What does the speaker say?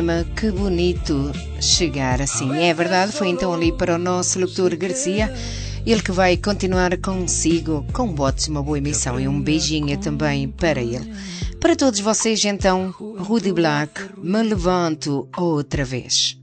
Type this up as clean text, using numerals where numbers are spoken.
Que bonito chegar assim. É verdade, foi então ali para o nosso locutor Garcia, ele que vai continuar consigo com botes, uma boa emissão e um beijinho também para ele. Para todos vocês então, Rudy Black, Me Levanto Outra Vez.